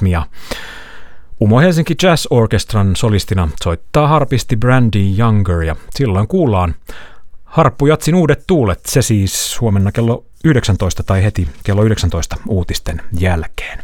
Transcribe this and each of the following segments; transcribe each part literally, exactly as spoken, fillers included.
rytmiä. Umo Helsinki Jazz Orchestran solistina soittaa harpisti Brandy Younger ja silloin kuullaan Harppujatsin uudet tuulet, se siis huomenna kello yhdeksäntoista tai heti kello yhdeksäntoista uutisten jälkeen.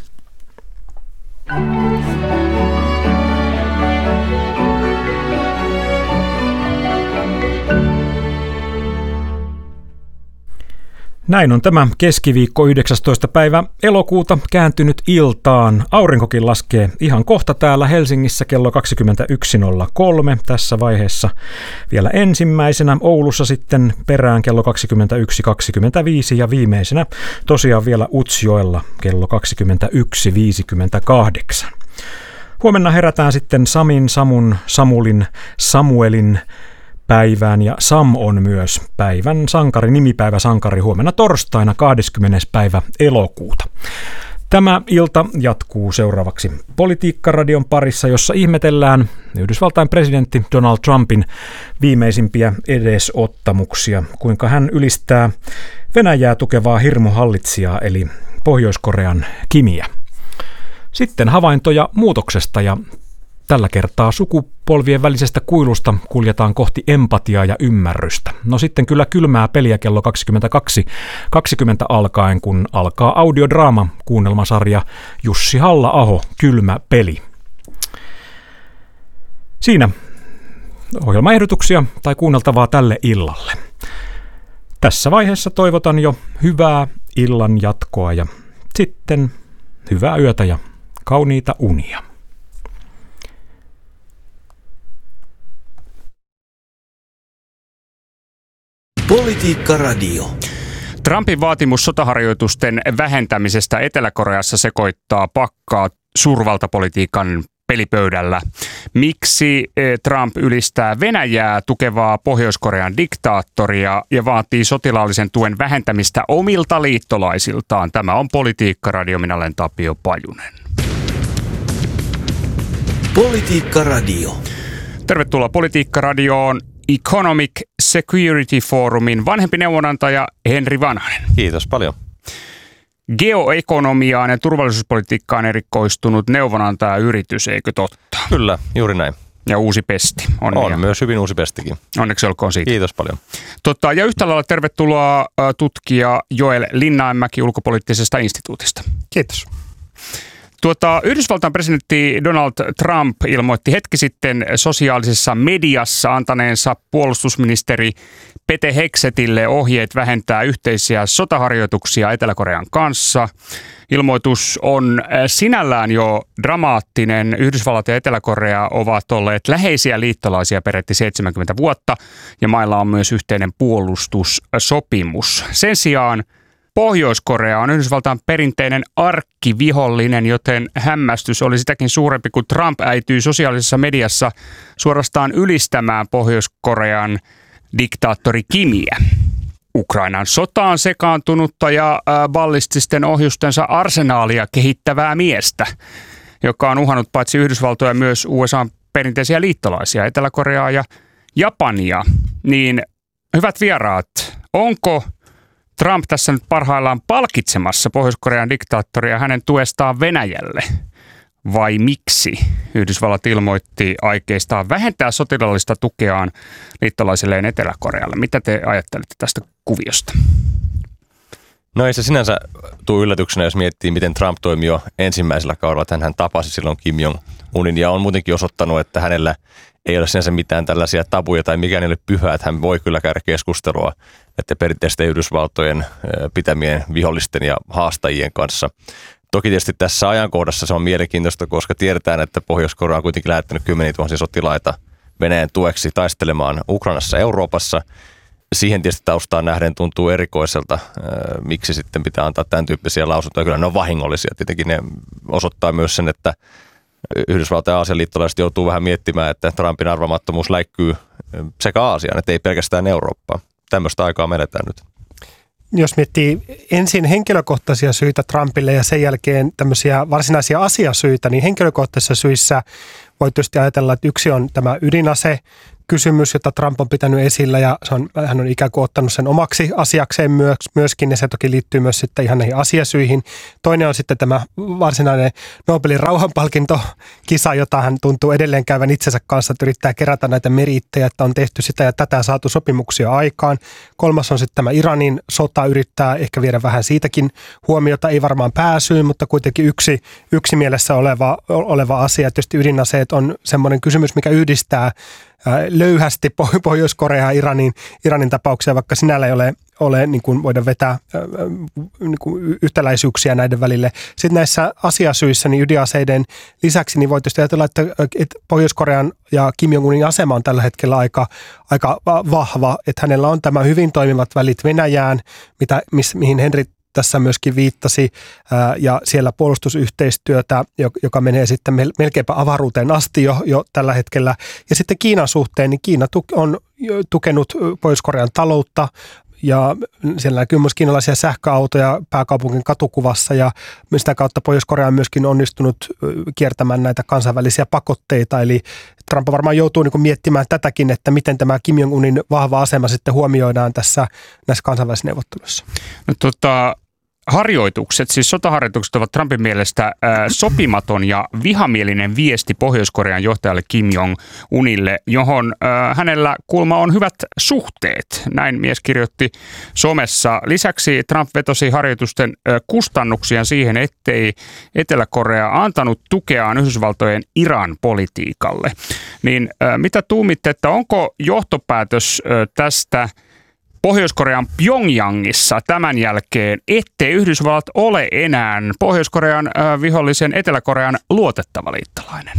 Näin on tämä keskiviikko yhdeksästoista päivä elokuuta kääntynyt iltaan. Aurinkokin laskee ihan kohta täällä Helsingissä kello kaksikymmentäyksi nolla kolme tässä vaiheessa. Vielä ensimmäisenä Oulussa sitten perään kello kaksikymmentäyksi kaksikymmentäviisi ja viimeisenä tosiaan vielä Utsjoella kello kaksikymmentäyksi viisikymmentäkahdeksan. Huomenna herätään sitten Samin, Samun, Samulin, Samuelin päivään ja Sam on myös päivän sankari, nimipäivä sankari huomenna torstaina kahdeskymmenes päivä elokuuta. Tämä ilta jatkuu seuraavaksi Politiikkaradion parissa, jossa ihmetellään Yhdysvaltain presidentti Donald Trumpin viimeisimpiä edesottamuksia, kuinka hän ylistää Venäjää tukevaa hirmuhallitsijaa eli Pohjois-Korean Kimiä. Sitten havaintoja muutoksesta ja tällä kertaa sukupolvien välisestä kuilusta kuljetaan kohti empatiaa ja ymmärrystä. No sitten kyllä kylmää peliä kello kaksikymmentäkaksi kaksikymmentä alkaen, kun alkaa audiodraama kuunnelmasarja Jussi Halla-aho, Kylmä peli. Siinä ohjelmaehdotuksia tai kuunneltavaa tälle illalle. Tässä vaiheessa toivotan jo hyvää illan jatkoa ja sitten hyvää yötä ja kauniita unia. Politiikka-radio. Trumpin vaatimus sotaharjoitusten vähentämisestä Etelä-Koreassa sekoittaa pakkaa suurvaltapolitiikan pelipöydällä. Miksi Trump ylistää Venäjää tukevaa Pohjois-Korean diktaattoria ja vaatii sotilaallisen tuen vähentämistä omilta liittolaisiltaan? Tämä on Politiikka-radio. Minä olen Tapio Pajunen. Politiikka-radio. Tervetuloa Politiikka-radioon. Economic Security Forumin vanhempi neuvonantaja Henri Vanhanen. Kiitos paljon. Geoekonomiaan ja turvallisuuspolitiikkaan erikoistunut neuvonantajayritys, eikö totta? Kyllä, juuri näin. Ja uusi pesti. Onnia. On myös hyvin uusi pestikin. Onneksi olkoon siitä. Kiitos paljon. Totta, ja yhtä lailla tervetuloa tutkija Joel Linnainmäki Ulkopoliittisesta instituutista. Kiitos. Tuota, Yhdysvaltain presidentti Donald Trump ilmoitti hetki sitten sosiaalisessa mediassa antaneensa puolustusministeri Pete Hexetille ohjeet vähentää yhteisiä sotaharjoituksia Etelä-Korean kanssa. Ilmoitus on sinällään jo dramaattinen. Yhdysvallat ja Etelä-Korea ovat olleet läheisiä liittolaisia peräti seitsemänkymmentä vuotta ja mailla on myös yhteinen puolustussopimus. Sen sijaan Pohjois-Korea on Yhdysvaltain perinteinen arkkivihollinen, joten hämmästys oli sitäkin suurempi, kun Trump äityi sosiaalisessa mediassa suorastaan ylistämään Pohjois-Korean diktaattori Kimiä. Ukrainan sotaan sekaantunutta ja ballististen ohjustensa arsenaalia kehittävää miestä, joka on uhannut paitsi Yhdysvaltoja myös U S A:n perinteisiä liittolaisia, Etelä-Koreaa ja Japania. Niin hyvät vieraat, onko Trump tässä nyt parhaillaan palkitsemassa Pohjois-Korean diktaattoria hänen tuestaan Venäjälle? Vai miksi Yhdysvallat ilmoitti aikeistaan vähentää sotilaallista tukeaan liittolaisilleen Etelä-Korealle? Mitä te ajattelette tästä kuviosta? No ei se sinänsä tule yllätyksenä, jos miettii, miten Trump toimi jo ensimmäisellä kaudella. Että hän tapasi silloin Kim Jong-unin ja on muutenkin osoittanut, että hänellä ei ole sinänsä mitään tällaisia tabuja tai mikään ei ole pyhää, että hän voi kyllä käydä keskustelua että perinteisten Yhdysvaltojen pitämien vihollisten ja haastajien kanssa. Toki tietysti tässä ajankohdassa se on mielenkiintoista, koska tiedetään, että Pohjois-Korea on kuitenkin lähettänyt kymmeniä tuhansia sotilaita Venäjän tueksi taistelemaan Ukrainassa Euroopassa. Siihen tietysti taustaan nähden tuntuu erikoiselta, miksi sitten pitää antaa tämän tyyppisiä lausuntoja. Kyllä ne on vahingollisia. Tietenkin ne osoittaa myös sen, että Yhdysvaltain ja Aasian liittolaiset joutuu vähän miettimään, että Trumpin arvamattomuus läikkyy sekä Aasiaan, että ei pelkästään Eurooppaan. Tämmöistä aikaa menetään nyt. Jos miettii ensin henkilökohtaisia syitä Trumpille ja sen jälkeen tämmöisiä varsinaisia asiasyitä, niin henkilökohtaisissa syissä voi tietysti ajatella, että yksi on tämä ydinase kysymys, jota Trump on pitänyt esillä ja se on, hän on ikään kuin ottanut sen omaksi asiakseen myös, myöskin ja se toki liittyy myös sitten ihan näihin asiasyihin. Toinen on sitten tämä varsinainen Nobelin rauhanpalkintokisa, jota hän tuntuu edelleen käyvän itsensä kanssa, että yrittää kerätä näitä merittejä, että on tehty sitä ja tätä saatu sopimuksia aikaan. Kolmas on sitten tämä Iranin sota, yrittää ehkä viedä vähän siitäkin huomiota, ei varmaan pääsyyn, mutta kuitenkin yksi, yksi mielessä oleva, oleva asia. Tietysti ydinaseet on semmoinen kysymys, mikä yhdistää löyhästi Pohjois-Korea ja Iranin, Iranin tapauksia, vaikka sinällä ei ole, ole niin kuin voida vetää niin kuin yhtäläisyyksiä näiden välille. Sitten näissä asiasyissä, niin ydinaseiden lisäksi, niin voi tietysti ajatella, että, että Pohjois-Korean ja Kim Jong-unin asema on tällä hetkellä aika, aika vahva, että hänellä on tämä hyvin toimivat välit Venäjään, mitä, miss, mihin Henri tässä myöskin viittasi, ja siellä puolustusyhteistyötä, joka menee sitten melkeinpä avaruuteen asti jo, jo tällä hetkellä. Ja sitten Kiinan suhteen, niin Kiina on tukenut Pohjois-Korean taloutta, ja siellä näkyy myös kiinalaisia sähköautoja pääkaupungin katukuvassa, ja sitä kautta Pohjois-Korea on myöskin onnistunut kiertämään näitä kansainvälisiä pakotteita, eli Trump varmaan joutuu niin kuin miettimään tätäkin, että miten tämä Kim Jong-unin vahva asema sitten huomioidaan tässä näissä kansainvälisissä neuvotteluissa. No, tota, harjoitukset, siis sotaharjoitukset ovat Trumpin mielestä äh, sopimaton ja vihamielinen viesti Pohjois-Korean johtajalle Kim Jong-unille, johon äh, hänellä kuulemma on hyvät suhteet. Näin mies kirjoitti somessa. Lisäksi Trump vetosi harjoitusten äh, kustannuksia siihen, ettei Etelä-Korea antanut tukeaan Yhdysvaltojen Iran-politiikalle. Niin äh, mitä tuumitte, että onko johtopäätös äh, tästä Pohjois-Korean Pyongyangissa tämän jälkeen, ettei Yhdysvallat ole enää Pohjois-Korean äh, vihollisen Etelä-Korean luotettava liittolainen?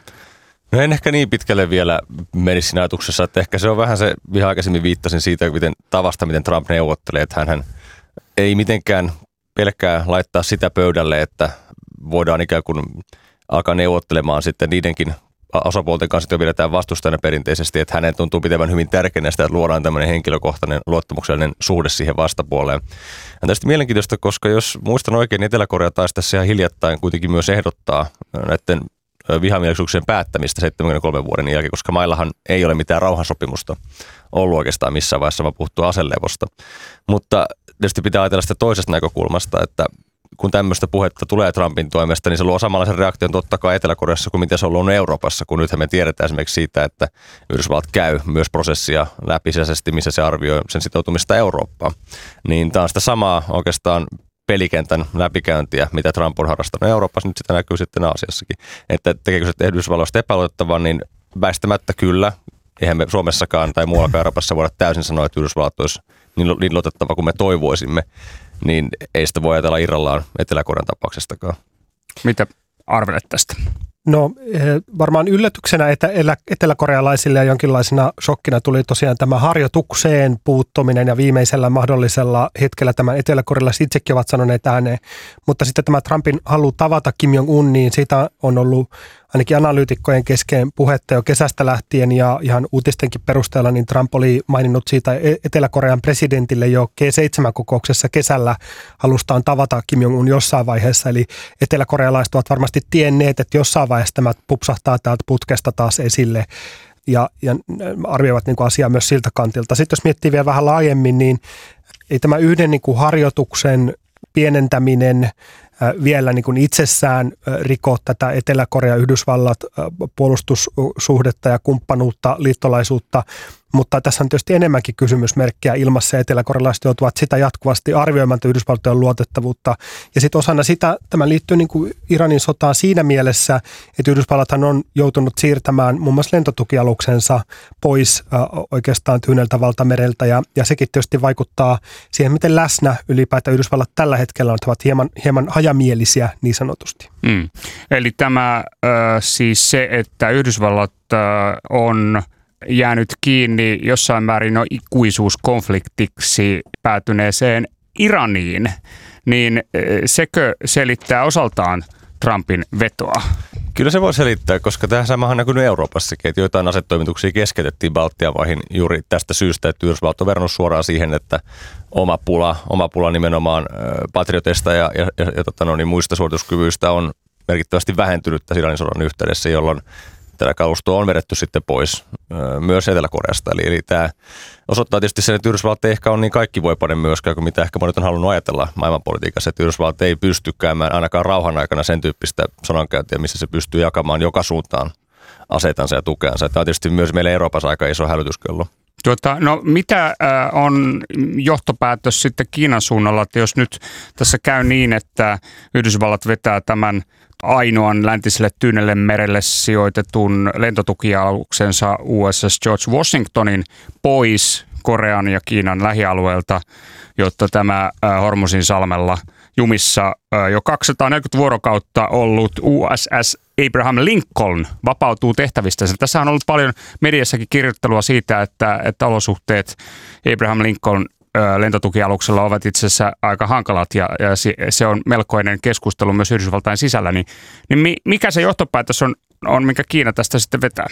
No en ehkä niin pitkälle vielä menisi siinä ajatuksessa, että ehkä se on vähän se, ihan aikaisemmin viittasin siitä, miten tavasta, miten Trump neuvottelee, että hän ei mitenkään pelkää laittaa sitä pöydälle, että voidaan ikään kuin alkaa neuvottelemaan sitten niidenkin osapuolten kanssa, joita pidetään vastustajana perinteisesti, että hänen tuntuu pitävän hyvin tärkeänä sitä, että luodaan tämmöinen henkilökohtainen luottamuksellinen suhde siihen vastapuoleen. Ja tästä mielenkiintoista, koska jos muistan oikein, niin Etelä-Korea taisi tässä ihan hiljattain kuitenkin myös ehdottaa näiden vihamielisyyksien päättämistä seitsemänkymmentäkolme vuoden jälkeen, koska maillahan ei ole mitään rauhansopimusta ollut oikeastaan missään vaiheessa, vaan puhuttu aselevosta. Mutta tietysti pitää ajatella sitä toisesta näkökulmasta, että kun tämmöistä puhetta tulee Trumpin toimesta, niin se luo samanlaisen reaktion totta kai Etelä-Koreassa kuin mitä se on ollut Euroopassa, kun nythän me tiedetään esimerkiksi siitä, että Yhdysvallat käy myös prosessia läpi sisäisesti, missä se arvioi sen sitoutumista Eurooppaan. Niin tämä on sitä samaa oikeastaan pelikentän läpikäyntiä, mitä Trump on harrastanut Euroopassa, nyt sitä näkyy sitten Aasiassakin. Että tekeekö se Yhdysvalloista epäluotettavan, niin väistämättä kyllä. Eihän me Suomessakaan tai muuallakaan Euroopassa voida täysin sanoa, että Yhdysvallat olisi niin luotettava kuin me toivoisimme. Niin ei sitä voi ajatella irrallaan Etelä-Korean tapauksestakaan. Mitä arvelet tästä? No varmaan yllätyksenä etelä- eteläkorealaisille ja jonkinlaisena shokkina tuli tosiaan tämä harjoitukseen puuttuminen ja viimeisellä mahdollisella hetkellä tämän eteläkorealaiset itsekin ovat sanoneet ääneen. Mutta sitten tämä Trumpin halu tavata Kim Jong-un, niin siitä on ollut ainakin analyytikkojen kesken puhetta jo kesästä lähtien ja ihan uutistenkin perusteella, niin Trump oli maininnut siitä Etelä-Korean presidentille jo G seitsemän -kokouksessa kesällä halustaan tavata Kim Jong-un jossain vaiheessa. Eli eteläkorealaiset ovat varmasti tienneet, että jossain vaiheessa tämä pupsahtaa täältä putkesta taas esille ja, ja arvioivat niin kuin asiaa myös siltä kantilta. Sitten jos miettii vielä vähän laajemmin, niin ei tämä yhden niin kuin harjoituksen pienentäminen vielä niin kuin itsessään riko tätä Etelä-Korea-Yhdysvallat puolustussuhdetta ja kumppanuutta, liittolaisuutta, mutta tässä on tietysti enemmänkin kysymysmerkkejä ilmassa ja eteläkorealaiset joutuvat sitä jatkuvasti arvioimaan Yhdysvaltojen luotettavuutta. Ja sitten osana sitä, tämä liittyy niin kuin Iranin sotaan siinä mielessä, että Yhdysvallathan on joutunut siirtämään muun muassa lentotukialuksensa pois äh, oikeastaan Tyyneltä valtamereltä ja, ja sekin tietysti vaikuttaa siihen, miten läsnä ylipäätään Yhdysvallat tällä hetkellä on, ovat hieman, hieman hajamielisiä niin sanotusti. Mm. Eli tämä äh, siis se, että Yhdysvallat äh, on jäänyt kiinni jossain määrin no ikuisuuskonfliktiksi päätyneeseen Iraniin, niin sekö selittää osaltaan Trumpin vetoa? Kyllä se voi selittää, koska tähän samahan on näkynyt Euroopassakin, että joitain asetoimituksia keskeytettiin Baltian maihin juuri tästä syystä, että Yhdysvallat on verrannut suoraan siihen, että oma pula, oma pula nimenomaan patrioteista ja, ja, ja, ja tota no, niin muista suorituskyvyistä on merkittävästi vähentynyt tässä Iranin sodan yhteydessä, jolloin tätä kalustoa on vedetty sitten pois myös Etelä-Koreasta. Eli, eli tämä osoittaa tietysti sen, että Yhdysvallat ei ehkä ole niin kaikkivoipainen myöskään kuin mitä ehkä monet on halunnut ajatella maailmanpolitiikassa. Että Yhdysvallat ei pysty käymään ainakaan rauhan aikana sen tyyppistä sanankäyntiä, missä se pystyy jakamaan joka suuntaan asetansa ja tukeansa. Tämä on tietysti myös meille Euroopassa aika iso hälytyskello. Tuota, no mitä äh, on johtopäätös sitten Kiinan suunnalla, että jos nyt tässä käy niin, että Yhdysvallat vetää tämän ainoan läntiselle Tyynelle merelle sijoitetun lentotukialuksensa U S S George Washingtonin pois Korean ja Kiinan lähialueelta, jotta tämä äh, Hormuzin salmella jumissa äh, jo kaksisataaneljäkymmentä vuorokautta ollut U S S Abraham Lincoln vapautuu tehtävistä. Tässä on ollut paljon mediassakin kirjoittelua siitä, että, että olosuhteet Abraham Lincoln lentotukialuksella ovat itse asiassa aika hankalat ja, ja se on melkoinen keskustelu myös Yhdysvaltain sisällä. Niin, niin mikä se johtopäätös on, on, minkä Kiina tästä sitten vetää?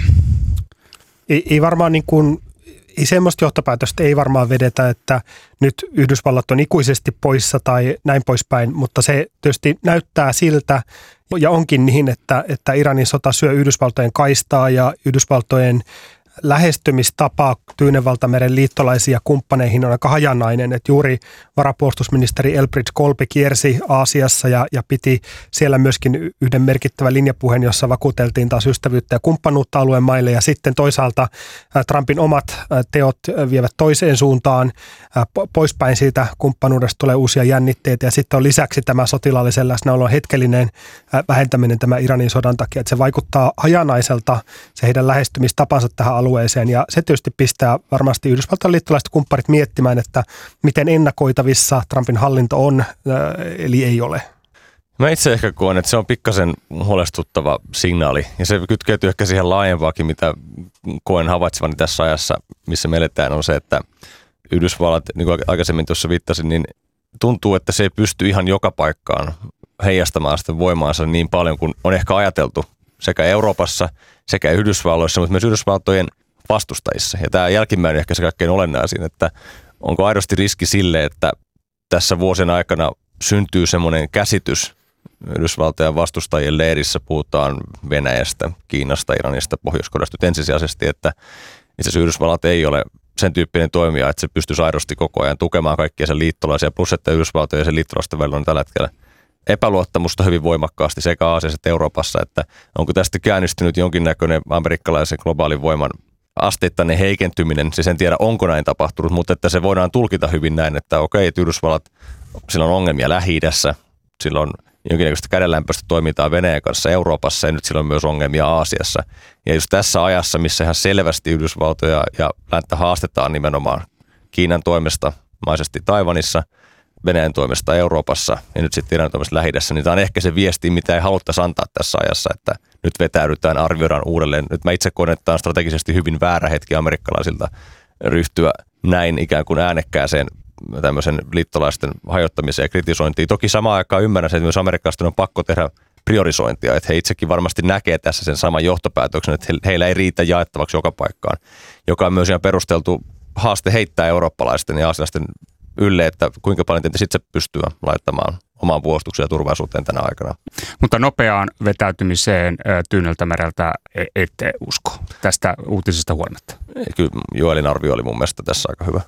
Ei, ei varmaan niin kuin, ei semmoista johtopäätöstä ei varmaan vedetä, että nyt Yhdysvallat on ikuisesti poissa tai näin poispäin, mutta se tietysti näyttää siltä ja onkin niin, että, että Iranin sota syö Yhdysvaltojen kaistaa ja Yhdysvaltojen lähestymistapa Tyynenvaltameren liittolaisia kumppaneihin on aika hajanainen, että juuri varapuolustusministeri Elbridge Colby kiersi Aasiassa ja, ja piti siellä myöskin yhden merkittävän linjapuheen, jossa vakuuteltiin taas ystävyyttä ja kumppanuutta alueen maille ja sitten toisaalta Trumpin omat teot vievät toiseen suuntaan, poispäin siitä kumppanuudesta tulee uusia jännitteitä ja sitten on lisäksi tämä sotilaallisen läsnäolon hetkellinen vähentäminen tämä Iranin sodan takia, että se vaikuttaa hajanaiselta se heidän lähestymistapansa tähän alueeseen ja se tietysti pistää varmasti Yhdysvaltain liittolaiset kumppanit miettimään, että miten ennakoitavissa Trumpin hallinto on, eli ei ole. Mä itse ehkä koen, että se on pikkasen huolestuttava signaali ja se kytkeytyy ehkä siihen laajempaakin, mitä koen havaitsevani tässä ajassa, missä me eletään, on se, että Yhdysvallat, niin kuin aikaisemmin tuossa viittasin, niin tuntuu, että se ei pysty ihan joka paikkaan heijastamaan sitä voimaansa niin paljon kuin on ehkä ajateltu sekä Euroopassa sekä Yhdysvalloissa, mutta myös Yhdysvaltojen vastustajissa. Ja tämä jälkimmäinen ehkä se kaikkein olennaisin, että onko aidosti riski sille, että tässä vuosien aikana syntyy semmoinen käsitys Yhdysvaltojen vastustajien leirissä, puhutaan Venäjästä, Kiinasta, Iranista, Pohjois-Koreasta nyt ensisijaisesti, että itse asiassa Yhdysvallat ei ole sen tyyppinen toimija, että se pystyisi aidosti koko ajan tukemaan kaikkia sen liittolaisia, plus että Yhdysvaltojen ja sen liittolaisten välillä on tällä hetkellä epäluottamusta hyvin voimakkaasti sekä Aasiassa että Euroopassa, että onko tästä käynnistynyt jonkinnäköinen amerikkalaisen globaalin voiman asteittainen heikentyminen, siis en tiedä onko näin tapahtunut, mutta että se voidaan tulkita hyvin näin, että okei, että Yhdysvallat, sillä on ongelmia Lähi-idässä, sillä on jonkinnäköistä kädenlämpöistä toimintaa Venäjän kanssa Euroopassa ja nyt sillä on myös ongelmia Aasiassa. Ja just tässä ajassa, missä ihan selvästi Yhdysvaltoja ja länttä haastetaan nimenomaan Kiinan toimesta maisesti Taiwanissa, Venäjän toimesta Euroopassa ja nyt sitten Iranin toimesta Lähi-idässä, niin tämä on ehkä se viesti, mitä ei haluttaisi antaa tässä ajassa, että nyt vetäydytään, arvioidaan uudelleen. Nyt mä itse koen, että tämä on strategisesti hyvin väärä hetki amerikkalaisilta ryhtyä näin ikään kuin äänekkääseen tämmöisen liittolaisten hajottamiseen ja kritisointiin. Toki samaan aikaan ymmärrän sen, että myös amerikkalaisten on pakko tehdä priorisointia, että he itsekin varmasti näkee tässä sen saman johtopäätöksen, että heillä ei riitä jaettavaksi joka paikkaan, joka on myös ihan perusteltu haaste heittää eurooppalaisten ja aasialaisten ylle, että kuinka paljon tietysti itse pystyy laittamaan omaan puolustukseen ja turvallisuuteen tänä aikana. Mutta nopeaan vetäytymiseen Tyyneltä mereltä ette usko tästä uutisesta huolimatta? Kyllä Joelin arvio oli mun mielestä tässä aika hyvä.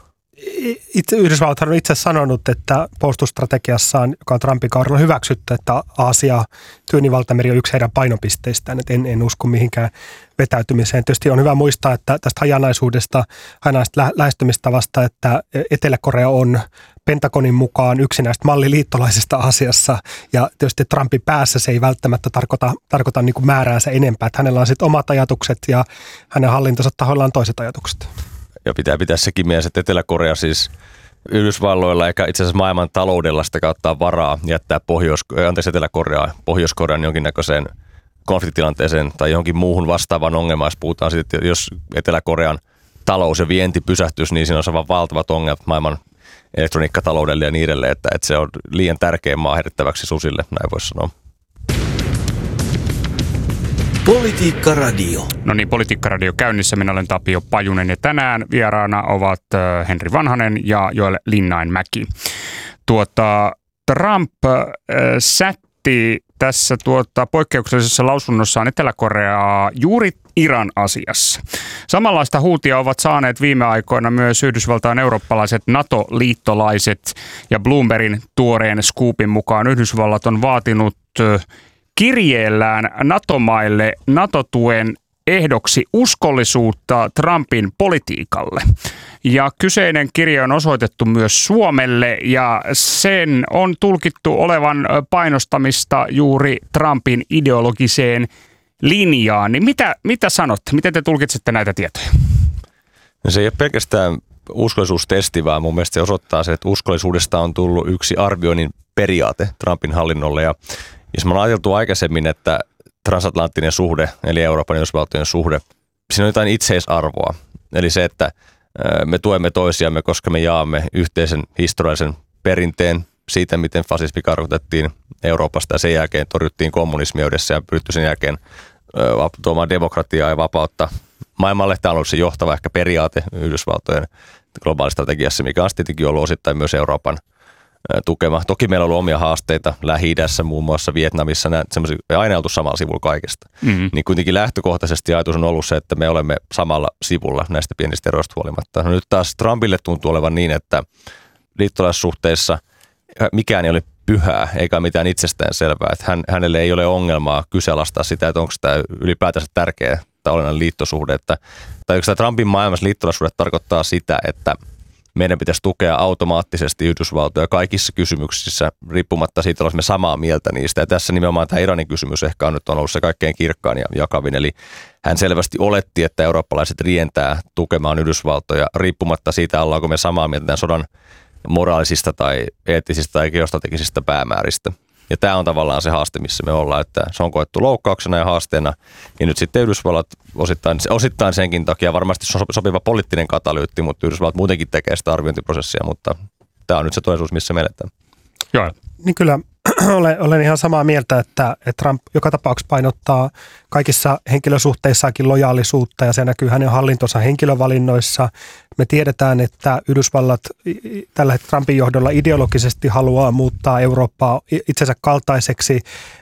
Itse Yhdysvallat on itse sanonut, että puolustusstrategiassaan, joka on Trumpin kaudella hyväksytty, että Aasia, Tyynenvaltameri on yksi heidän painopisteistään, että en, en usko mihinkään vetäytymiseen. Tietysti on hyvä muistaa, että tästä hajanaisuudesta, hajanaisesta lähestymistavasta, että Etelä-Korea on Pentagonin mukaan yksi näistä malliliittolaisista Aasiassa ja tietysti Trumpin päässä se ei välttämättä tarkoita, tarkoita niin kuin määräänsä enempää, että hänellä on sitten omat ajatukset ja hänen hallintonsa tahoilla on toiset ajatukset. Ja pitää pitää sekin mielessä, että Etelä-Korea siis Yhdysvalloilla eikä itse asiassa maailman taloudella sitä kautta varaa jättää Pohjois- anteeksi, Etelä-Koreaa Pohjois-Korean jonkinnäköiseen konfliktitilanteeseen tai johonkin muuhun vastaavaan ongelmaan. Jos puhutaan siitä, että jos Etelä-Korean talous ja vienti pysähtyisi, niin siinä on aivan valtavat ongelmat maailman elektroniikkataloudelle ja niin edelleen, että, että se on liian tärkeä maa hedettäväksi susille, näin voisi sanoa. Politiikka Radio. No niin, Politiikka Radio käynnissä. Minä olen Tapio Pajunen ja tänään vieraana ovat Henri Vanhanen ja Joel Linnainmäki. Tuota, Trump äh, sätti tässä tuota, poikkeuksellisessa lausunnossaan Etelä-Koreaa juuri Iran asiassa. Samanlaista huutia ovat saaneet viime aikoina myös Yhdysvaltain eurooppalaiset NATO-liittolaiset, ja Bloombergin tuoreen scoopin mukaan Yhdysvallat on vaatinut kirjeellään NATO-maille NATO-tuen ehdoksi uskollisuutta Trumpin politiikalle. Ja kyseinen kirje on osoitettu myös Suomelle, ja sen on tulkittu olevan painostamista juuri Trumpin ideologiseen linjaan. Niin mitä, mitä sanot? Miten te tulkitsette näitä tietoja? No se ei ole pelkästään uskollisuustesti, vaan mun mielestä se osoittaa se, että uskollisuudesta on tullut yksi arvioinnin periaate Trumpin hallinnolle. Ja jos me ollaan ajateltu aikaisemmin, että transatlanttinen suhde, eli Euroopan ja Yhdysvaltojen suhde, siinä on jotain itseisarvoa. Eli se, että me tuemme toisiamme, koska me jaamme yhteisen historiallisen perinteen siitä, miten fasismi karkotettiin Euroopasta ja sen jälkeen torjuttiin kommunismia yhdessä ja pyritty sen jälkeen tuomaan demokratiaa ja vapautta maailmalle. Tämä on ollut se johtava ehkä periaate Yhdysvaltojen globaalistrategiassa, mikä on tietenkin ollut osittain myös Euroopan tukema. Toki meillä on ollut omia haasteita Lähi-idässä, muun muassa Vietnamissa, ei aina oltu samalla sivulla kaikesta. Mm-hmm. Niin kuitenkin lähtökohtaisesti ajatus on ollut se, että me olemme samalla sivulla näistä pienistä eroista huolimatta. No nyt taas Trumpille tuntuu olevan niin, että liittolaissuhteissa mikään ei ole pyhää eikä mitään itsestään selvää. Että hän, hänelle ei ole ongelmaa kyseenalaistaa sitä, että onko tämä ylipäätänsä tärkeä tai olennainen liittosuhde. Että, tai yksi Trumpin maailmassa liittolaissuhde tarkoittaa sitä, että meidän pitäisi tukea automaattisesti Yhdysvaltoja kaikissa kysymyksissä, riippumatta siitä, olisimme samaa mieltä niistä. Ja tässä nimenomaan tämä Iranin kysymys ehkä on nyt on ollut se kaikkein kirkkaan ja jakavin. Eli hän selvästi oletti, että eurooppalaiset rientää tukemaan Yhdysvaltoja, riippumatta siitä, ollaanko me samaa mieltä tämän sodan moraalisista tai eettisistä tai geostrategisista päämääristä. Ja tämä on tavallaan se haaste, missä me ollaan, että se on koettu loukkauksena ja haasteena. Ja nyt sitten Yhdysvallat osittain, osittain senkin takia, varmasti se on sopiva poliittinen katalyytti, mutta Yhdysvallat muutenkin tekee sitä arviointiprosessia, mutta tämä on nyt se todellisuus, missä me eletään. Joo. Niin kyllä olen, olen ihan samaa mieltä, että, että Trump joka tapauksessa painottaa kaikissa henkilösuhteissakin lojaalisuutta ja se näkyy hänen hallintonsa henkilövalinnoissa. Me tiedetään, että Yhdysvallat tällä hetkellä Trumpin johdolla ideologisesti haluaa muuttaa Eurooppaa itsensä kaltaiseksi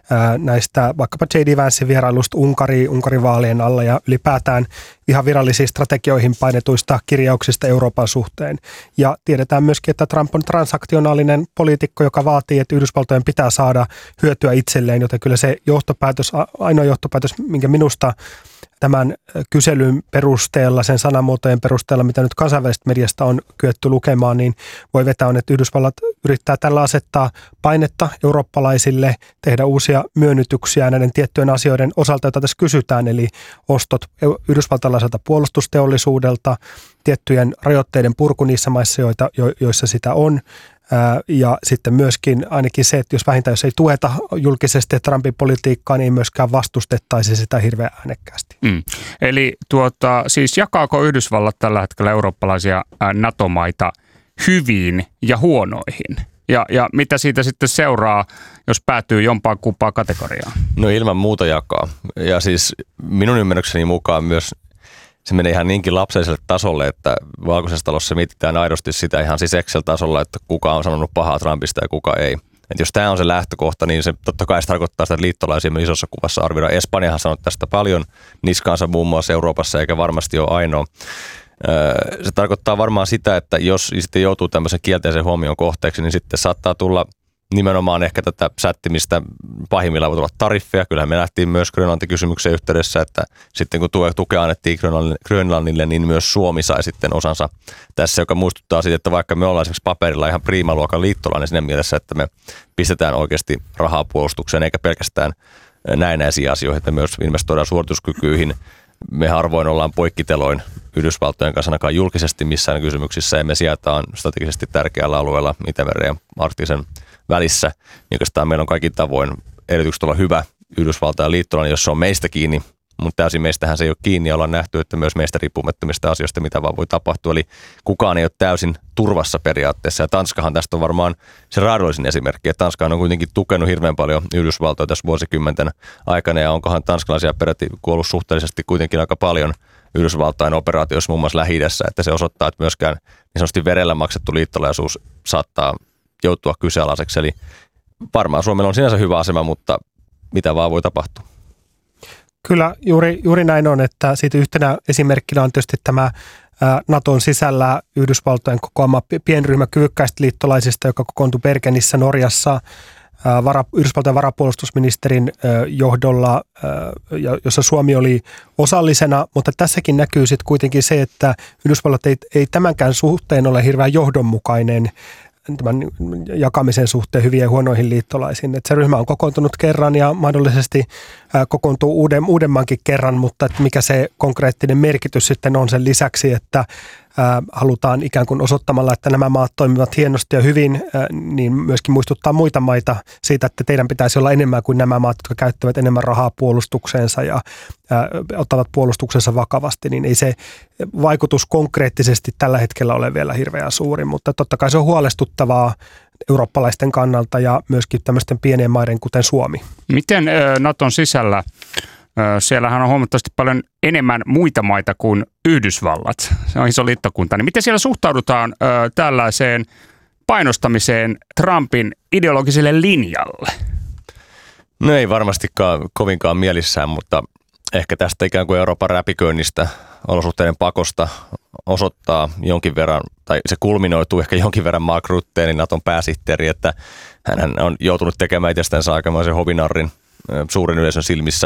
näistä vaikkapa J D Vancein vierailusta Unkariin, Unkarin vaalien alla ja ylipäätään ihan virallisiin strategioihin painetuista kirjauksista Euroopan suhteen. Ja tiedetään myöskin, että Trump on transaktionaalinen poliitikko, joka vaatii, että Yhdysvaltojen pitää saada hyötyä itselleen, joten kyllä se johtopäätös, ainoa johtopäätös, minkä minusta tämän kyselyn perusteella, sen sanamuotojen perusteella, mitä nyt kansainvälisestä mediasta on kyetty lukemaan, niin voi vetää on, että Yhdysvallat yrittää tällä asettaa painetta eurooppalaisille, tehdä uusia myönnytyksiä näiden tiettyjen asioiden osalta, joita tässä kysytään, eli ostot yhdysvaltalaiselta puolustusteollisuudelta, tiettyjen rajoitteiden purku niissä maissa, joita, jo, joissa sitä on, ja sitten myöskin ainakin se, että jos vähintään jos ei tueta julkisesti Trumpin politiikkaa, niin ei myöskään vastustettaisi sitä hirveän äänekkäästi. Mm. Eli tuota, siis jakaako Yhdysvallat tällä hetkellä eurooppalaisia NATO-maita hyviin ja huonoihin? Ja, ja mitä siitä sitten seuraa, jos päätyy jompaan kumpaan kategoriaan? No ilman muuta jakaa. Ja siis minun ymmärrykseni mukaan myös se menee ihan niinkin lapselliselle tasolle, että Valkoisessa talossa mietitään aidosti sitä ihan siis Excel-tasolla, että kuka on sanonut pahaa Trumpista ja kuka ei. Et jos tämä on se lähtökohta, niin se totta kai se tarkoittaa sitä, että liittolaisia isossa kuvassa arvioidaan. Espanjahan on sanonut tästä paljon niskaansa muun muassa Euroopassa, eikä varmasti ole ainoa. Se tarkoittaa varmaan sitä, että jos sitten joutuu tämmöisen kielteisen huomion kohteeksi, niin sitten saattaa tulla nimenomaan ehkä tätä sättimistä pahimmillaan voi tulla tariffeja. Kyllähän me nähtiin myös Grönlanti-kysymyksen yhteydessä, että sitten kun tukea annettiin Grönlannille, niin myös Suomi sai sitten osansa tässä, joka muistuttaa siitä, että vaikka me ollaan esimerkiksi paperilla ihan priimaluokan liittolainen siinä mielessä, että me pistetään oikeasti rahaa puolustukseen, eikä pelkästään näennäisiä asioihin, että me myös investoidaan suorituskykyihin. Me harvoin ollaan poikkiteloin Yhdysvaltojen kanssa ainakaan julkisesti missään kysymyksissä, ja me sijataan strategisesti tärkeällä alueella Itämeren ja Arktisen välissä. Oikeastaan meillä on kaikin tavoin edellytykset olla hyvä Yhdysvaltain liittolainen, jos se on meistä kiinni, mutta täysin meistähän se ei ole kiinni, ja ollaan nähty, että myös meistä riippumattomista asioista, mitä vaan voi tapahtua. Eli kukaan ei ole täysin turvassa periaatteessa, ja Tanskahan tästä on varmaan se raadollisin esimerkki, että Tanskahan on kuitenkin tukenut hirveän paljon Yhdysvaltoja tässä vuosikymmenten aikana, ja onkohan tanskalaisia peräti kuollut suhteellisesti kuitenkin aika paljon Yhdysvaltain operaatioissa muun muassa Lähi-idässä, että se osoittaa, että myöskään niin sanotusti verellä maksettu liittolaisuus saattaa joutua kyseenalaiseksi. Eli varmaan Suomella on sinänsä hyvä asema, mutta mitä vaan voi tapahtua. Kyllä juuri, juuri näin on, että siitä yhtenä esimerkkinä on tietysti tämä Naton sisällä Yhdysvaltojen kokoama pienryhmä kyvykkäistä liittolaisista, joka kokoontui Bergenissä Norjassa vara, Yhdysvaltojen varapuolustusministerin johdolla, jossa Suomi oli osallisena, mutta tässäkin näkyy sitten kuitenkin se, että Yhdysvallat ei, ei tämänkään suhteen ole hirveän johdonmukainen tämän jakamisen suhteen hyviin ja huonoihin liittolaisiin. Että se ryhmä on kokoontunut kerran ja mahdollisesti kokoontuu uuden, uudemmankin kerran, mutta että mikä se konkreettinen merkitys sitten on sen lisäksi, että halutaan ikään kuin osoittamalla, että nämä maat toimivat hienosti ja hyvin, niin myöskin muistuttaa muita maita siitä, että teidän pitäisi olla enemmän kuin nämä maat, jotka käyttävät enemmän rahaa puolustukseensa ja ottavat puolustuksensa vakavasti, niin ei se vaikutus konkreettisesti tällä hetkellä ole vielä hirveän suuri, mutta totta kai se on huolestuttavaa eurooppalaisten kannalta ja myöskin tämmöisten pienien maiden, kuten Suomi. Miten Naton sisällä? Siellähän on huomattavasti paljon enemmän muita maita kuin Yhdysvallat. Se on iso liittokunta. Niin miten siellä suhtaudutaan ö, tällaiseen painostamiseen Trumpin ideologiselle linjalle? No ei varmastikaan kovinkaan mielissään, mutta ehkä tästä ikään kuin Euroopan räpiköinnistä, olosuhteiden pakosta osoittaa jonkin verran, tai se kulminoituu ehkä jonkin verran Mark Rutteen, niin Naton pääsihteeri, että hän on joutunut tekemään itsestänsä aikamoisen hovinarrin suurin yleisön silmissä,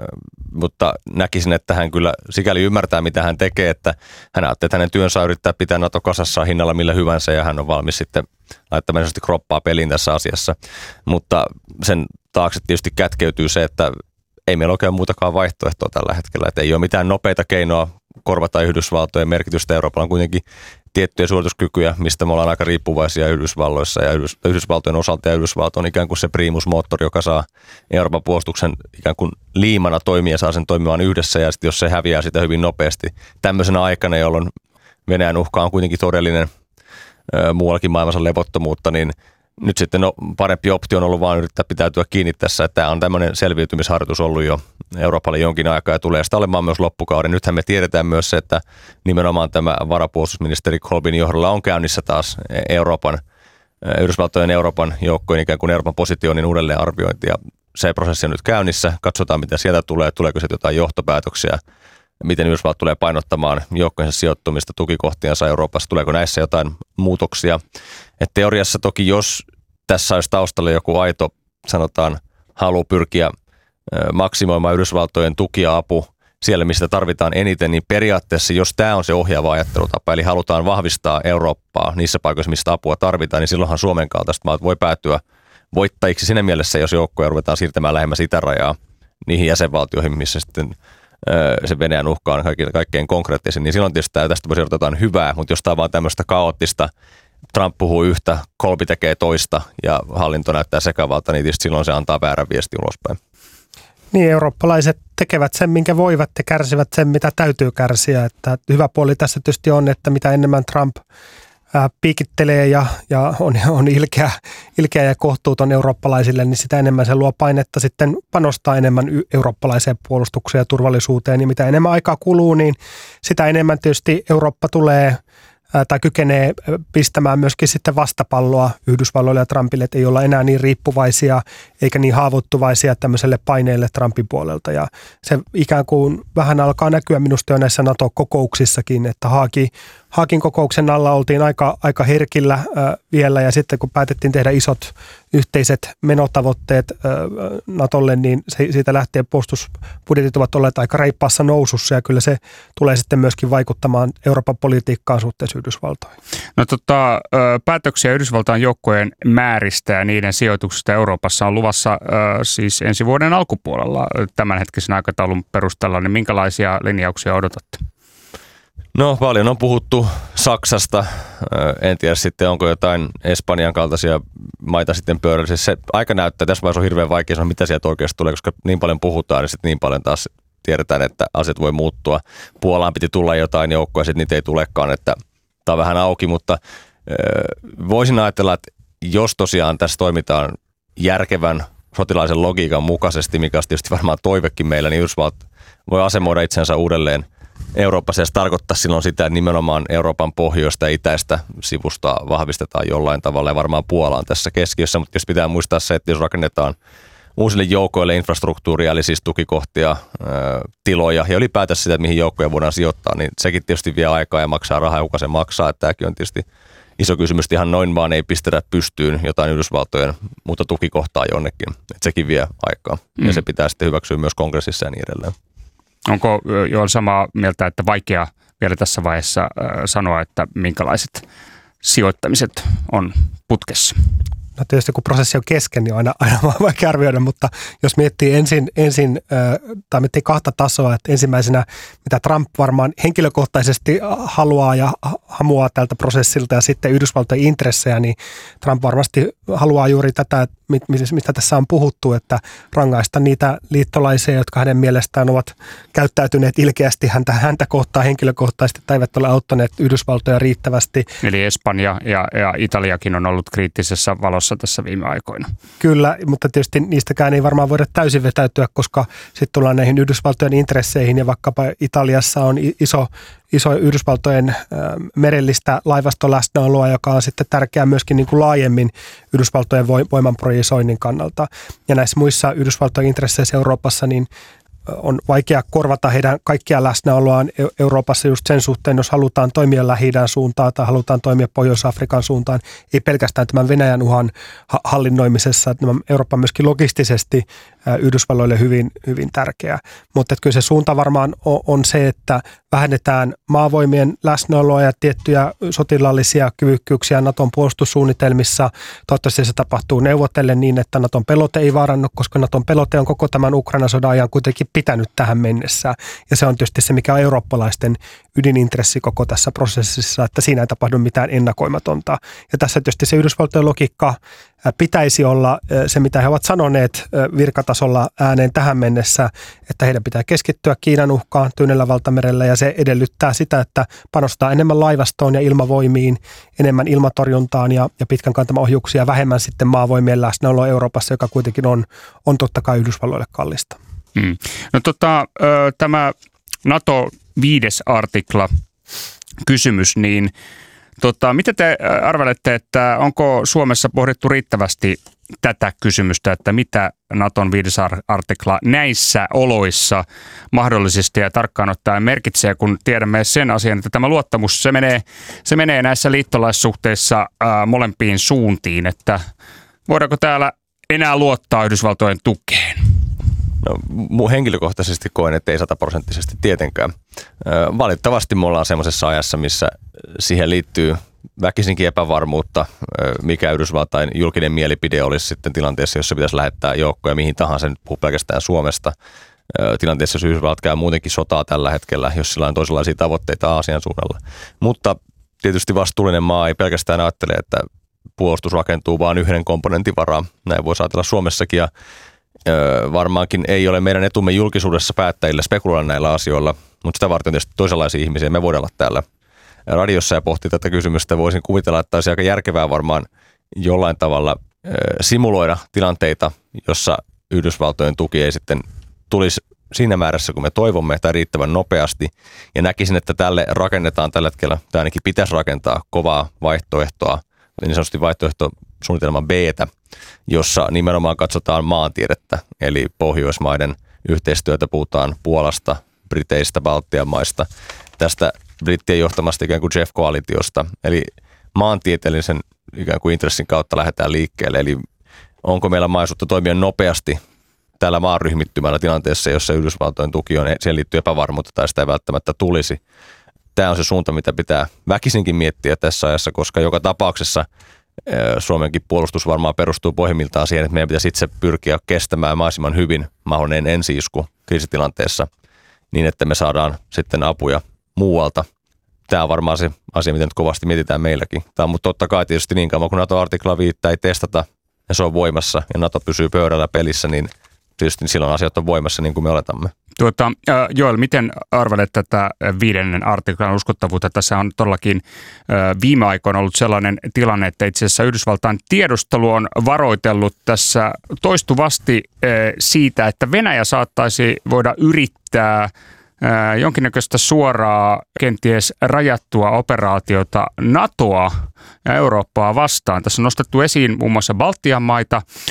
mutta näkisin, että hän kyllä sikäli ymmärtää, mitä hän tekee, että hän ajattelee, että hänen työnsä yrittää pitää NATO kasassa hinnalla millä hyvänsä ja hän on valmis sitten laittamaan kroppaa peliin tässä asiassa. Mutta sen taakse tietysti kätkeytyy se, että ei meillä oikein muutakaan vaihtoehtoa tällä hetkellä, että ei ole mitään nopeita keinoa korvata Yhdysvaltojen merkitystä. Euroopalla on kuitenkin tiettyjä suorituskykyjä, mistä me ollaan aika riippuvaisia Yhdysvalloissa ja Yhdysvaltojen osalta, ja Yhdysvalto on ikään kuin se primusmoottori, joka saa Euroopan puolustuksen ikään kuin liimana toimia ja saa sen toimimaan yhdessä, ja sitten jos se häviää sitä hyvin nopeasti tämmöisenä aikana, jolloin Venäjän uhka on kuitenkin todellinen, muuallakin maailmassa levottomuutta, niin nyt sitten no, parempi optio on ollut vaan yrittää pitäytyä kiinni tässä, että tämä on tämmöinen selviytymisharjoitus ollut jo Euroopalle jonkin aikaa ja tulee sitä olemaan myös loppukauden. Nythän me tiedetään myös se, että nimenomaan tämä varapuolustusministeri Kolbin johdolla on käynnissä taas Euroopan, Yhdysvaltojen Euroopan joukkojen ikään kuin Euroopan positionin uudelleenarviointi ja se prosessi on nyt käynnissä. Katsotaan, mitä sieltä tulee, tuleeko se jotain johtopäätöksiä, miten Yhdysvallat tulee painottamaan joukkojensa sijoittumista tukikohtiansa Euroopassa, tuleeko näissä jotain muutoksia. Et teoriassa toki, jos tässä olisi taustalla joku aito, sanotaan, halu pyrkiä maksimoimaan Yhdysvaltojen tuki ja apu siellä, mistä tarvitaan eniten, niin periaatteessa, jos tämä on se ohjaava ajattelutapa, eli halutaan vahvistaa Eurooppaa niissä paikoissa, mistä apua tarvitaan, niin silloinhan Suomen kaltaiset maat voi päätyä voittajiksi siinä mielessä, jos joukkoja ruvetaan siirtämään lähemmäs itärajaa niihin jäsenvaltioihin, missä sitten se Venäjän uhka on kaikkein konkreettisin, niin silloin tietysti tästä voisi odottaa jotain hyvää, mutta jos tämä on vaan tämmöistä kaoottista, Trump puhuu yhtä, Kolbi tekee toista ja hallinto näyttää sekavalta, niin tietysti silloin se antaa väärän viesti ulospäin. Niin, eurooppalaiset tekevät sen, minkä voivat ja kärsivät sen, mitä täytyy kärsiä. Että hyvä puoli tässä tietysti on, että mitä enemmän Trump ää, piikittelee ja, ja on, on ilkeä, ilkeä ja kohtuuton eurooppalaisille, niin sitä enemmän se luo painetta sitten panostaa enemmän y- eurooppalaiseen puolustukseen ja turvallisuuteen. Ja mitä enemmän aikaa kuluu, niin sitä enemmän tietysti Eurooppa tulee tai kykenee pistämään myöskin sitten vastapalloa Yhdysvalloille ja Trumpille, että ei olla enää niin riippuvaisia eikä niin haavoittuvaisia tämmöiselle paineelle Trumpin puolelta. Ja se ikään kuin vähän alkaa näkyä minusta jo näissä NATO-kokouksissakin, että Haagi, Haagin kokouksen alla oltiin aika, aika herkillä äh, vielä ja sitten kun päätettiin tehdä isot yhteiset menotavoitteet äh, NATOlle, niin se, siitä lähtien puolustusbudjetit ovat olleet aika reippaassa nousussa ja kyllä se tulee sitten myöskin vaikuttamaan Euroopan politiikkaan suhteessa Yhdysvaltoihin. No tota, päätöksiä Yhdysvaltain joukkojen määristä ja niiden sijoituksista Euroopassa on luvassa siis ensi vuoden alkupuolella tämänhetkisen aikataulun perusteella, niin minkälaisia linjauksia odotatte? No paljon on puhuttu Saksasta, en tiedä sitten onko jotain Espanjan kaltaisia maita sitten pöydällä. Se aika näyttää, tässä vaiheessa on hirveän vaikea sanoa, mitä sieltä oikeasti tulee, koska niin paljon puhutaan ja sitten niin paljon taas tiedetään, että asiat voi muuttua. Puolaan piti tulla jotain joukkoja ja sitten niitä ei tulekaan, että tämä on vähän auki, mutta voisin ajatella, että jos tosiaan tässä toimitaan järkevän sotilaisen logiikan mukaisesti, mikä on tietysti varmaan toivekin meillä, niin Yhdysvallat voi asemoida itsensä uudelleen Euroopassa, ja se tarkoittaa silloin sitä, että nimenomaan Euroopan pohjoista ja itäistä sivusta vahvistetaan jollain tavalla, ja varmaan Puola on tässä keskiössä, mutta jos pitää muistaa se, että jos rakennetaan uusille joukoille infrastruktuuria, eli siis tukikohtia, tiloja ja ylipäätään sitä, että mihin joukkoja voidaan sijoittaa, niin sekin tietysti vie aikaa ja maksaa rahaa, kuka se maksaa. Että tämäkin on tietysti iso kysymys, ihan noin vaan ei pistetä pystyyn jotain Yhdysvaltojen muuta tukikohtaa jonnekin. Että sekin vie aikaa mm. ja se pitää sitten hyväksyä myös kongressissa ja niin edelleen. Onko jo samaa mieltä, että vaikea vielä tässä vaiheessa sanoa, että minkälaiset sijoittamiset on putkessa? No tietysti kun prosessi on kesken, niin on aina, aina vaikea arvioida, mutta jos miettii ensin, ensin tai miettii kahta tasoa, että ensimmäisenä, mitä Trump varmaan henkilökohtaisesti haluaa ja hamuaa tältä prosessilta ja sitten Yhdysvaltojen intressejä, niin Trump varmasti haluaa juuri tätä, mistä tässä on puhuttu, että rangaista niitä liittolaisia, jotka hänen mielestään ovat käyttäytyneet ilkeästi häntä, häntä kohtaan henkilökohtaisesti tai eivät ole auttaneet Yhdysvaltoja riittävästi. Eli Espanja ja, ja Italiakin on ollut kriittisessä valossa tässä viime aikoina. Kyllä, mutta tietysti niistäkään ei varmaan voida täysin vetäytyä, koska sitten tullaan näihin Yhdysvaltojen intresseihin ja vaikkapa Italiassa on iso, iso Yhdysvaltojen merellistä laivastoläsnäoloa, joka on sitten tärkeää myöskin niin kuin laajemmin Yhdysvaltojen voimanprojisoinnin kannalta. Ja näissä muissa Yhdysvaltojen intresseissä Euroopassa niin on vaikea korvata heidän kaikkia läsnäoloaan Euroopassa just sen suhteen, jos halutaan toimia Lähi-idän suuntaan tai halutaan toimia Pohjois-Afrikan suuntaan. Ei pelkästään tämän Venäjän uhan hallinnoimisessa, että Eurooppa myöskin logistisesti Yhdysvalloille hyvin, hyvin tärkeää. Mutta kyllä se suunta varmaan on se, että vähennetään maavoimien läsnäoloa ja tiettyjä sotilaallisia kyvykkyyksiä Naton puolustussuunnitelmissa. Toivottavasti se tapahtuu neuvotellen niin, että Naton pelote ei vaarannu, koska Naton pelote on koko tämän Ukraina-sodan ajan kuitenkin pitänyt tähän mennessä. Ja se on tietysti se, mikä on eurooppalaisten ydinintressi koko tässä prosessissa, että siinä ei tapahdu mitään ennakoimatonta. Ja tässä tietysti se Yhdysvaltojen logiikka pitäisi olla se, mitä he ovat sanoneet virkatasolla ääneen tähän mennessä, että heidän pitää keskittyä Kiinan uhkaan Tyynellä valtamerellä ja se edellyttää sitä, että panostaa enemmän laivastoon ja ilmavoimiin, enemmän ilmatorjuntaan ja, ja pitkän kantamohjuksia, vähemmän sitten maavoimien läsnäoloa Euroopassa, joka kuitenkin on, on totta kai Yhdysvalloille kallista. Hmm. No tota, tämä NATO viides artikla kysymys, niin Tota, mitä te arvelette, että onko Suomessa pohdittu riittävästi tätä kysymystä, että mitä Naton viides artikla näissä oloissa mahdollisesti ja tarkkaan ottaen merkitsee, kun tiedämme sen asian, että tämä luottamus, se menee, se menee näissä liittolaissuhteissa ää, molempiin suuntiin, että voidaanko täällä enää luottaa Yhdysvaltojen tukeen? No, henkilökohtaisesti koen, että ei sataprosenttisesti tietenkään. Valitettavasti me ollaan semmoisessa ajassa, missä siihen liittyy väkisinkin epävarmuutta, mikä Yhdysvaltain julkinen mielipide olisi sitten tilanteessa, jossa pitäisi lähettää joukkoja mihin tahansa, nyt puhuu pelkästään Suomesta. Tilanteessa, jos Yhdysvallat käy muutenkin sotaa tällä hetkellä, jos sillä on toisenlaisia tavoitteita Aasian suunnalla. Mutta tietysti vastuullinen maa ei pelkästään ajattele, että puolustus rakentuu vain yhden komponentin varaan. Näin voi ajatella Suomessakin ja Öö, varmaankin ei ole meidän etumme julkisuudessa päättäjille spekuloida näillä asioilla, mutta sitä varten tietysti toisenlaisia ihmisiä. Me voidaan olla täällä radiossa ja pohtia tätä kysymystä. Voisin kuvitella, että olisi aika järkevää varmaan jollain tavalla öö, simuloida tilanteita, jossa Yhdysvaltojen tuki ei sitten tulisi siinä määrässä, kun me toivomme, tai riittävän nopeasti. Ja näkisin, että tälle rakennetaan tällä hetkellä, tai ainakin pitäisi rakentaa kovaa vaihtoehtoa, niin sanotusti vaihtoehtosuunnitelman B:tä, jossa nimenomaan katsotaan maantiedettä, eli Pohjoismaiden yhteistyötä, puhutaan Puolasta, Briteistä, Baltian maista, tästä brittien johtamasta ikään kuin Jeff-koalitiosta, eli maantieteellisen ikään kuin intressin kautta lähdetään liikkeelle, eli onko meillä mahdollisuutta toimia nopeasti tällä maanryhmittymällä tilanteessa, jossa Yhdysvaltojen tuki on, siihen liittyy epävarmuutta tai sitä ei välttämättä tulisi. Tämä on se suunta, mitä pitää väkisinkin miettiä tässä ajassa, koska joka tapauksessa Suomenkin puolustus varmaan perustuu pohjimmiltaan siihen, että meidän pitäisi itse pyrkiä kestämään mahdollisimman hyvin mahdollinen ensi-isku kriisitilanteessa niin, että me saadaan sitten apuja muualta. Tämä on varmaan se asia, mitä nyt kovasti mietitään meilläkin. Tämä on, mutta totta kai tietysti niin kauan, kun NATO-artikla viittaa ei testata ja se on voimassa ja NATO pysyy pöydällä pelissä, niin tietysti silloin asiat on voimassa niin kuin me oletamme. Tuota, Joel, miten arvelet tätä viidennen artiklan uskottavuutta? Tässä on todellakin viime aikoina ollut sellainen tilanne, että itse asiassa Yhdysvaltain tiedustelu on varoitellut tässä toistuvasti siitä, että Venäjä saattaisi voida yrittää jonkinnäköistä suoraa, kenties rajattua operaatiota NATOa ja Eurooppaa vastaan. Tässä on nostettu esiin muun muassa Baltian maita.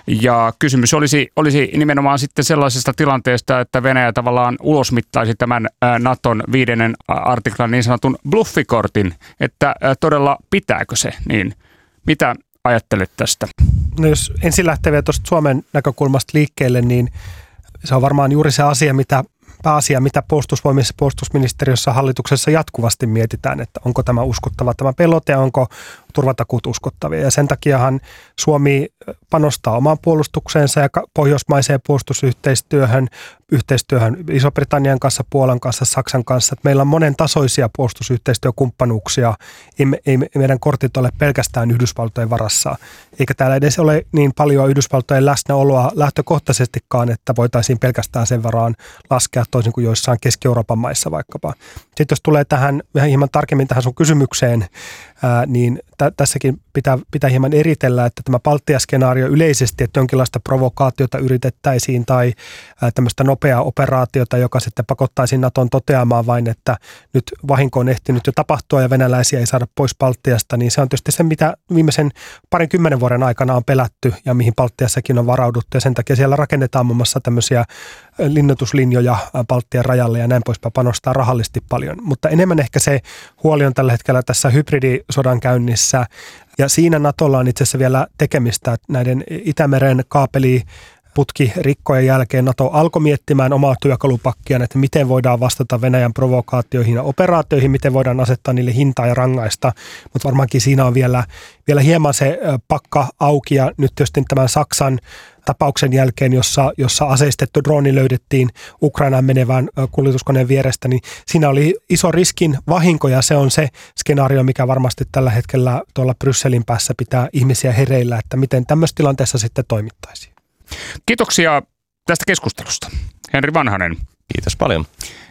Ja kysymys olisi, olisi nimenomaan sitten sellaisesta tilanteesta, että Venäjä tavallaan ulosmittaisi tämän Naton viidennen artiklan niin sanotun bluffikortin, että todella pitääkö se, niin mitä ajattelet tästä? No jos ensin lähtee vielä tuosta Suomen näkökulmasta liikkeelle, niin se on varmaan juuri se asia, mitä pääasia, mitä puolustusvoimissa, puolustusministeriössä, hallituksessa jatkuvasti mietitään, että onko tämä uskottava tämä pelote ja onko turvatakuut uskottavia. Ja sen takiahan Suomi panostaa omaan puolustukseensa ja pohjoismaiseen puolustusyhteistyöhön, yhteistyöhön Iso-Britannian kanssa, Puolan kanssa, Saksan kanssa. Että meillä on monen tasoisia puolustusyhteistyökumppanuuksia. Ei, ei meidän kortit ole pelkästään Yhdysvaltojen varassa. Eikä täällä edes ole niin paljon Yhdysvaltojen läsnäoloa lähtökohtaisestikaan, että voitaisiin pelkästään sen varaan laskea toisin kuin joissain Keski-Euroopan maissa vaikkapa. Sitten jos tulee tähän vähän hieman tarkemmin tähän sun kysymykseen, ää, niin t- tässäkin pitää, pitää hieman eritellä, että tämä Baltia-skenaario yleisesti, että jonkinlaista provokaatiota yritettäisiin tai ää, tämmöistä nopeaa operaatiota, joka sitten pakottaisi Naton toteamaan vain, että nyt vahinko on ehtinyt jo tapahtua ja venäläisiä ei saada pois Baltiasta, niin se on tietysti se, mitä viimeisen parin kymmenen vuoden aikana on pelätty ja mihin Baltiassakin on varauduttu ja sen takia siellä rakennetaan muun muassa tämmöisiä linnoituslinjoja Baltian rajalle ja näin poispäin, panostaa rahallisesti paljon. Mutta enemmän ehkä se huoli on tällä hetkellä tässä hybridisodan käynnissä ja siinä Natolla on itse asiassa vielä tekemistä näiden Itämeren kaapeli putkirikkojen jälkeen Nato alkoi miettimään omaa työkalupakkiaan, että miten voidaan vastata Venäjän provokaatioihin ja operaatioihin, miten voidaan asettaa niille hintaa ja rangaista, mutta varmaankin siinä on vielä, vielä hieman se pakka auki ja nyt tietysti tämän Saksan tapauksen jälkeen, jossa, jossa aseistettu drooni löydettiin Ukrainaan menevään kuljetuskoneen vierestä, niin siinä oli iso riskin vahinko ja se on se skenaario, mikä varmasti tällä hetkellä tuolla Brysselin päässä pitää ihmisiä hereillä, että miten tämmöisessä tilanteessa sitten toimittaisiin. Kiitoksia tästä keskustelusta. Henri Vanhanen. Kiitos paljon.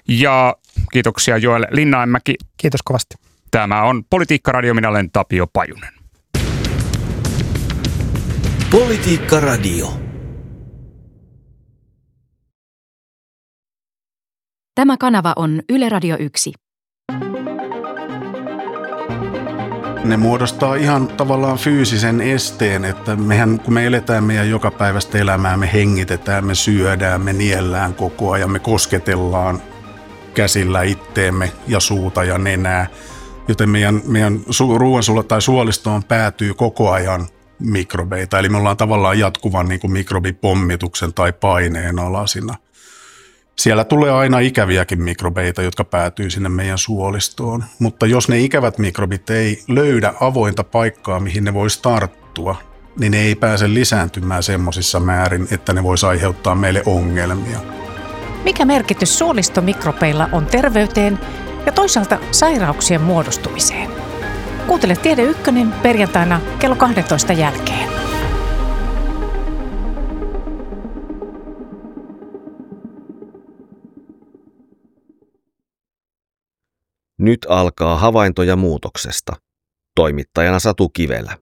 Ja kiitoksia Joel Linnainmäki. Kiitos kovasti. Tämä on Politiikka Radio, minä olen Tapio Pajunen. Politiikka Radio. Tämä kanava on Yle Radio yksi. Ne muodostaa ihan tavallaan fyysisen esteen, että mehän, kun me eletään meidän jokapäiväistä elämää, me hengitetään, me syödään, me niellään koko ajan, me kosketellaan käsillä itteemme ja suuta ja nenää. Joten meidän, meidän su- ruoansulla tai suolistoon päätyy koko ajan mikrobeita. Eli me ollaan tavallaan jatkuvan niin kuin mikrobipommituksen tai paineen alasina. Siellä tulee aina ikäviäkin mikrobeita, jotka päätyy sinne meidän suolistoon. Mutta jos ne ikävät mikrobit ei löydä avointa paikkaa, mihin ne voisi tarttua, niin ne ei pääse lisääntymään semmoisissa määrin, että ne voisi aiheuttaa meille ongelmia. Mikä merkitys suolistomikrobeilla on terveyteen ja toisaalta sairauksien muodostumiseen? Kuuntele Tiede Ykkönen perjantaina kello kaksitoista jälkeen. Nyt alkaa havaintoja muutoksesta. Toimittajana Satu Kivelä.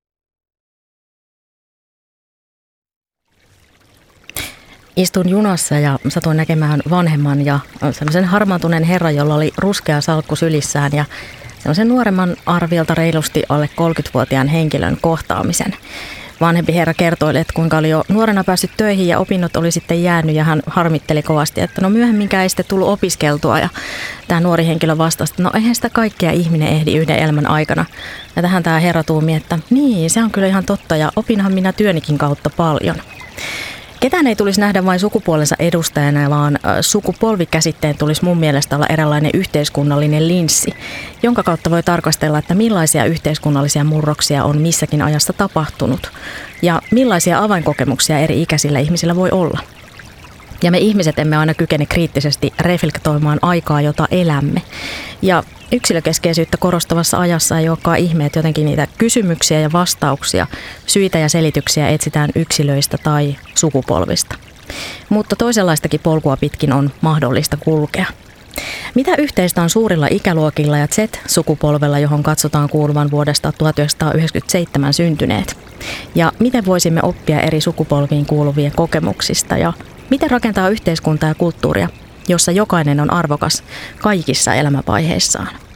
Istun junassa ja satuin näkemään vanhemman ja sellaisen harmaantuneen herran, jolla oli ruskea salkku sylissään ja sellaisen nuoremman arviolta reilusti alle kolmekymmentävuotiaan henkilön kohtaamisen. Vanhempi herra kertoi, että kuinka oli jo nuorena päässyt töihin ja opinnot oli sitten jäänyt ja hän harmitteli kovasti, että no myöhemminkään ei sitten tullut opiskeltua ja tämä nuori henkilö vastasi, että no eihän sitä kaikkea ihminen ehdi yhden elämän aikana. Ja tähän tämä herra tuumi, että niin, se on kyllä ihan totta ja opinhan minä työnikin kautta paljon. Ketään ei tulisi nähdä vain sukupuolensa edustajana, vaan sukupolvikäsitteen tulisi mun mielestä olla eräänlainen yhteiskunnallinen linssi, jonka kautta voi tarkastella, että millaisia yhteiskunnallisia murroksia on missäkin ajassa tapahtunut ja millaisia avainkokemuksia eri ikäisillä ihmisillä voi olla. Ja me ihmiset emme aina kykene kriittisesti reflektoimaan aikaa, jota elämme. Ja yksilökeskeisyyttä korostavassa ajassa ei olekaan ihme, että jotenkin niitä kysymyksiä ja vastauksia, syitä ja selityksiä etsitään yksilöistä tai sukupolvista. Mutta toisenlaistakin polkua pitkin on mahdollista kulkea. Mitä yhteistä on suurilla ikäluokilla ja Z-sukupolvella, johon katsotaan kuuluvan vuodesta tuhatyhdeksänsataayhdeksänkymmentäseitsemän syntyneet? Ja miten voisimme oppia eri sukupolviin kuuluvien kokemuksista ja miten rakentaa yhteiskuntaa ja kulttuuria, jossa jokainen on arvokas kaikissa elämänvaiheissaan?